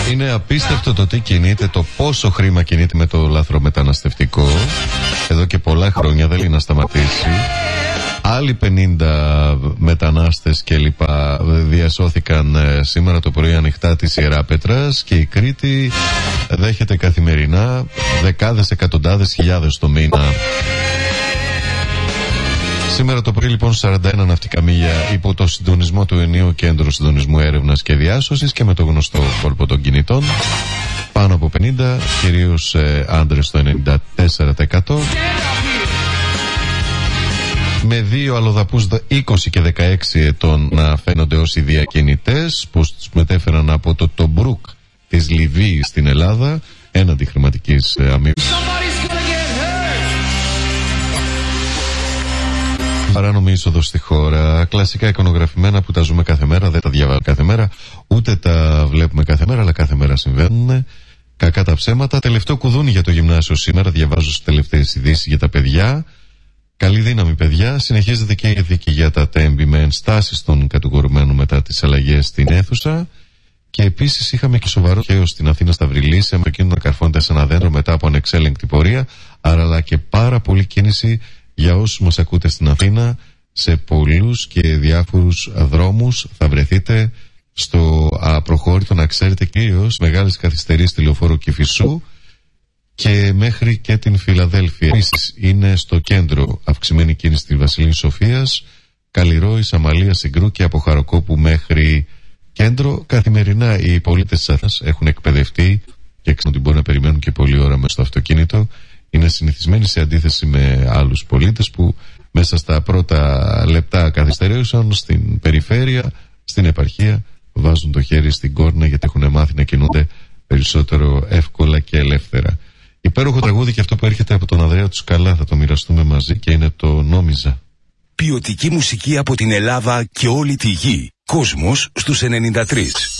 Είναι απίστευτο το τι κινείται, το πόσο χρήμα κινείται με το λαθρομεταναστευτικό. Εδώ και πολλά χρόνια, δεν λέει να σταματήσει. Άλλοι 50 μετανάστες και λοιπά διασώθηκαν σήμερα το πρωί ανοιχτά της Ιεράπετρας, και η Κρήτη δέχεται καθημερινά δεκάδες, εκατοντάδες, χιλιάδες το μήνα. Σήμερα το πρωί λοιπόν 41 ναυτικά μίλια υπό το συντονισμό του Ενίου Κέντρου Συντονισμού Έρευνας και Διάσωσης και με το γνωστό κόλπο των κινητών. Πάνω από 50, κυρίως άντρες το 94%. Με δύο αλλοδαπούς 20 και 16 ετών να φαίνονται ως οι διακινητές που τους μετέφεραν από το Τομπρούκ της Λιβύης στην Ελλάδα έναντι χρηματικής αμοιβής. Παράνομη είσοδο στη χώρα, κλασικά εικονογραφημένα που τα ζούμε κάθε μέρα, δεν τα διαβάζουμε κάθε μέρα, ούτε τα βλέπουμε κάθε μέρα, αλλά κάθε μέρα συμβαίνουν. Κακά τα ψέματα. Τελευταίο κουδούνι για το γυμνάσιο σήμερα, διαβάζω στις τελευταίες ειδήσεις για τα παιδιά. Καλή δύναμη, παιδιά. Συνεχίζεται και η δίκη για τα τέμπη με ενστάσεις των κατηγορουμένων μετά τις αλλαγές στην αίθουσα. Και επίσης είχαμε και σοβαρό χέος στην Αθήνα Σταυριλής, με εκείνο να καρφώνεται σε ένα δέντρο μετά από ανεξέλεγκτη πορεία, αλλά και πάρα πολλή κίνηση για όσους μας ακούτε στην Αθήνα. Σε πολλούς και διάφορους δρόμους θα βρεθείτε στο απροχώρητο, να ξέρετε, κυρίως μεγάλες καθυστερήσεις στη Λεωφόρο Κηφισού και μέχρι και την Φιλαδέλφια. Επίσης είναι στο κέντρο αυξημένη κίνηση στη Βασιλίνη Σοφίας, Καλλιρόης, Αμαλίας, Συγκρού και από Χαροκόπου μέχρι κέντρο. Καθημερινά οι πολίτες της Αθήνας έχουν εκπαιδευτεί και ξέρουν ότι μπορεί να περιμένουν και πολλή ώρα μέσα στο αυτοκίνητο. Είναι συνηθισμένοι σε αντίθεση με άλλους πολίτες που μέσα στα πρώτα λεπτά καθυστερήσεων στην περιφέρεια, στην επαρχία, βάζουν το χέρι στην κόρνα γιατί έχουν μάθει να κινούνται περισσότερο εύκολα και ελεύθερα. Υπέροχο τραγούδι και αυτό που έρχεται από τον Ανδρέα του Σκαλά, θα το μοιραστούμε μαζί, και είναι το Νόμιζα. Ποιοτική μουσική από την Ελλάδα και όλη τη γη. Κόσμος στους 93.